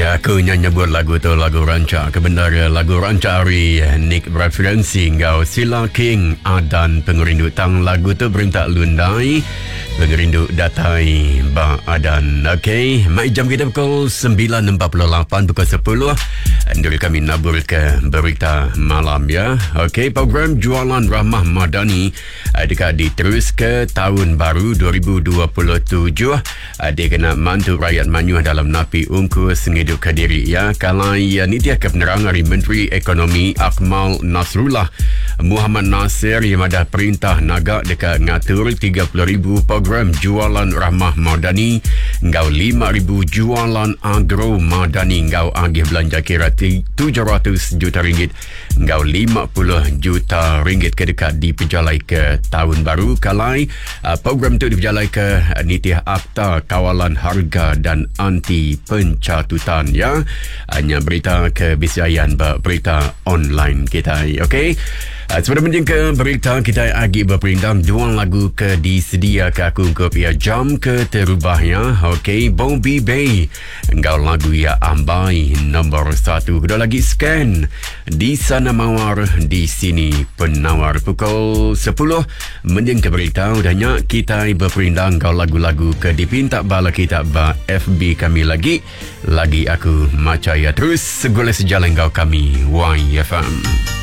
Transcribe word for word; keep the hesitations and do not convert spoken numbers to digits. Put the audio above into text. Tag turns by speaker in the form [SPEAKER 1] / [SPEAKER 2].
[SPEAKER 1] Aku nyanyi buat lagu tu, lagu rancak kebenaran, lagu rancak hari Nick referensi ngau Sila King Adan pengerindu tang lagu tu berintak lundai pengerindu datai ba Adan. Okey, mai jam kita pukul sembilan empat puluh lapan, pukul sepuluh Andul kami nabur ke berita malam ya. Okey, program Jualan Rahmah Madani adakah diterus ke tahun baru dua ribu dua puluh tujuh. Adik kena mantu rakyat Manyuh dalam napi ungkus ngiduk Kediri ya. Kalai ya nitiah ke penerang dari Menteri Ekonomi Akmal Nasrullah Muhammad Nasir yang ada perintah naga dekat ngatur tiga puluh ribu program Jualan Rahmah Madani ngau lima ribu jualan agro madani ngau agih belanja kira tujuh ratus juta ringgit ngau lima puluh juta ringgit ke dekat diperjalai ke tahun baru. Kalai uh, program itu diperjalai ke uh, nitiah Akta Kawalan Harga dan Anti Pencatutan ya. Hanya berita kebisiayan berita online kita. Okey, uh, sebelum menjeng ke berita kita agi berperintah jual lagu ke disedia ke aku ke pia jam ke terubahnya. Okey, Bobby Bay engkau lagu ya ambai nombor satu. Kedua lagi scan di sana mawar di sini penawar. Pukul sepuluh menjeng ke berita udahnya kita berperintah engkau lagu-lagu ke dipinta bala kita ba F B kami lagi lagi aku macaya terus segala sejalan kau kami Y F M.